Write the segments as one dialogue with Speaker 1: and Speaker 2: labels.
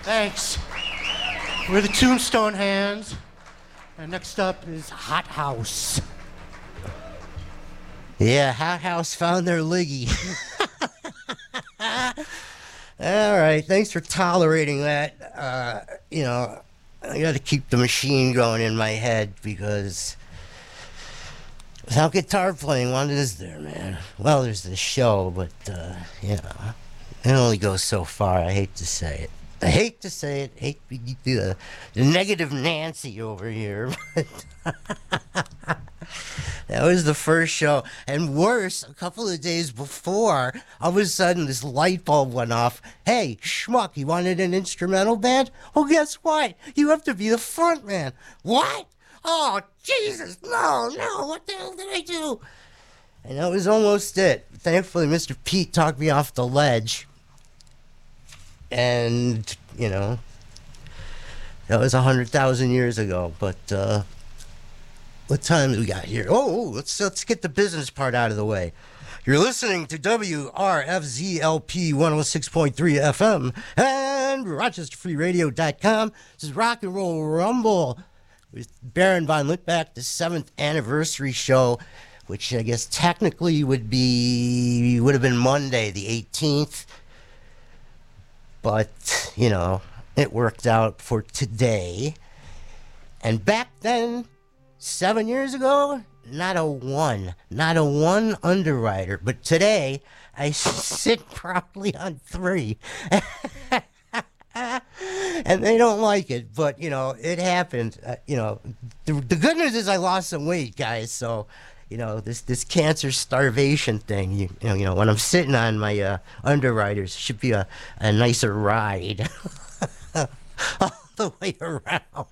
Speaker 1: Thanks. We're the Tombstone Hands. And next up is Hot House.
Speaker 2: Yeah, Hot House found their Liggy. All right, thanks for tolerating that. I got to keep the machine going in my head because without guitar playing, what is there, man? Well, there's the show, but, it only goes so far. I hate to say it. Hate to be the negative Nancy over here. That was the first show. And worse, a couple of days before, all of a sudden this light bulb went off. Hey, schmuck, you wanted an instrumental band? Well, guess what? You have to be the front man. What? Oh, Jesus, no, what the hell did I do? And that was almost it. Thankfully, Mr. Pete talked me off the ledge. And, that was 100,000 years ago. But, what time do we got here? Let's get the business part out of the way. You're listening to WRFZLP 106.3 FM and RochesterFreeRadio.com. This is Rock and Roll Rumble with Baron von Littbach, the 7th anniversary show, which I guess technically would have been Monday, the 18th. But, it worked out for today. And back then, 7 years ago, not a one underwriter. But today, I sit proudly on 3. And they don't like it, but, it happened. The good news is I lost some weight, guys. So, this cancer starvation thing, when I'm sitting on my underwriters, it should be a nicer ride all the way around.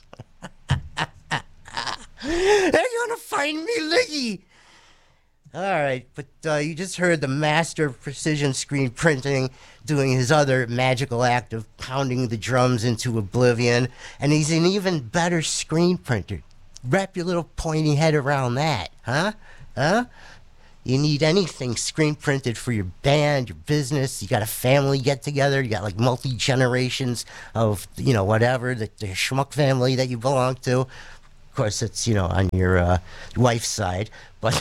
Speaker 2: They're going to find me Liggy. All right, but you just heard the master of precision screen printing doing his other magical act of pounding the drums into oblivion, and he's an even better screen printer. Wrap your little pointy head around that, huh? You need anything screen printed for your band, your business. You got a family get together. You got like multi-generations of, whatever, the schmuck family that you belong to. Of course, it's, on your wife's side, but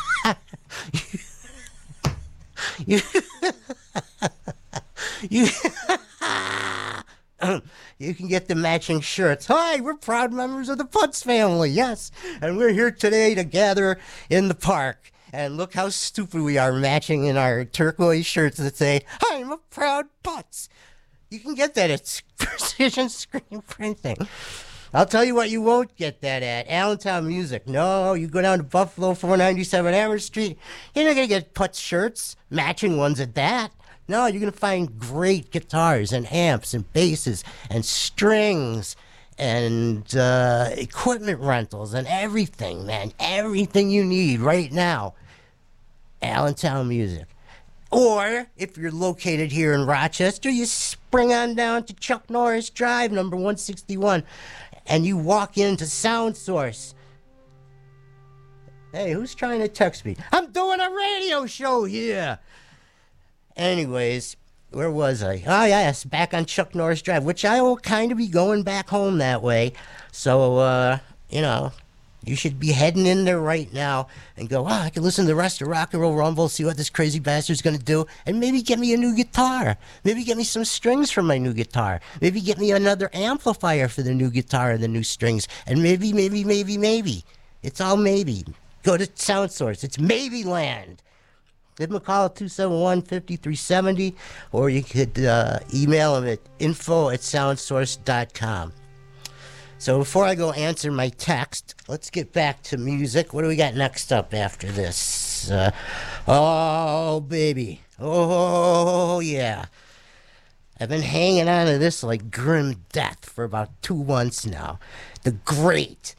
Speaker 2: you can get the matching shirts. Hi, we're proud members of the Putz family, yes. And we're here today to gather in the park. And look how stupid we are matching in our turquoise shirts that say, I'm a proud Putz. You can get that at Precision Screen Printing. I'll tell you what you won't get that at. Allentown Music. No, you go down to Buffalo, 497 Amherst Street. You're not going to get Putz shirts, matching ones at that. No, you're going to find great guitars and amps and basses and strings and equipment rentals and everything, man. Everything you need right now. Allentown Music. Or, if you're located here in Rochester, you spring on down to Chuck Norris Drive, number 161, and you walk into Sound Source. Hey, who's trying to text me? I'm doing a radio show here. Anyways, where was I? Oh, yes, back on Chuck Norris Drive, which I will kind of be going back home that way. So, you should be heading in there right now and go, I can listen to the rest of Rock and Roll Rumble, see what this crazy bastard's going to do, and maybe get me a new guitar. Maybe get me some strings for my new guitar. Maybe get me another amplifier for the new guitar and the new strings. And maybe. It's all maybe. Go to Sound Source. It's Maybe Land. Give them a call at 271-5370, or you could email them at info@soundsource.com. So before I go answer my text, let's get back to music. What do we got next up after this? Oh, baby. Oh, yeah. I've been hanging on to this like grim death for about 2 months now. The great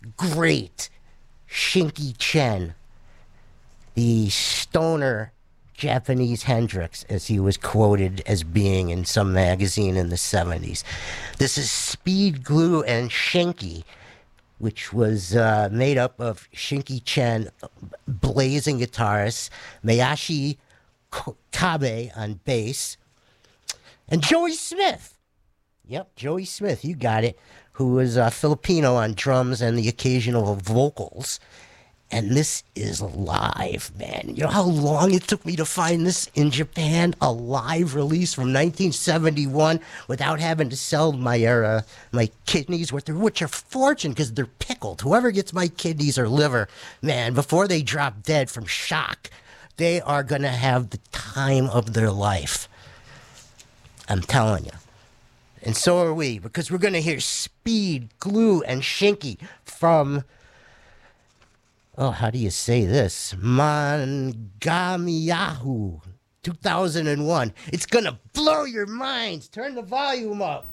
Speaker 2: Shinky Chen. The stoner Japanese Hendrix, as he was quoted as being in some magazine in the 70s. This is Speed, Glue, and Shinky, which was made up of Shinky Chen, blazing guitarist, Masashi Kabe on bass, and Joey Smith Yep, Joey Smith, you got it, who is Filipino on drums and the occasional vocals. And this is live, man. You know how long it took me to find this in Japan? A live release from 1971 without having to sell my kidneys, which are fortune because they're pickled. Whoever gets my kidneys or liver, man, before they drop dead from shock, they are going to have the time of their life. I'm telling you. And so are we, because we're going to hear Speed, Glue, and Shinky from... Oh, how do you say this? Mangamiyahu, 2001. It's gonna blow your minds. Turn the volume up.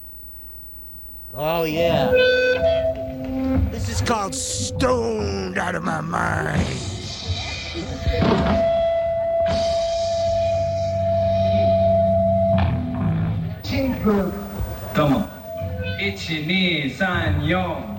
Speaker 2: Oh, yeah. This is called Stoned Out of My Mind.
Speaker 3: どうも。1、2、3、4。